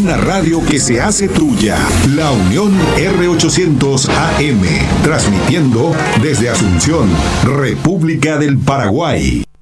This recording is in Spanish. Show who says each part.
Speaker 1: Una radio que se hace tuya. La Unión R800 AM. Transmitiendo desde Asunción, República del Paraguay.